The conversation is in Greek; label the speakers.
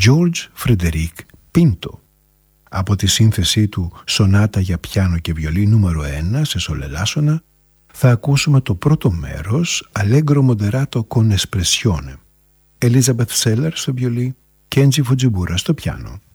Speaker 1: George Frederick Pinto. Από τη σύνθεσή του «Σονάτα για πιάνο και βιολί νούμερο 1» σε σολελάσονα θα ακούσουμε το πρώτο μέρος «Allegro moderato con espressione». Elizabeth Seller στο βιολί, Kenji Fujimura στο πιάνο.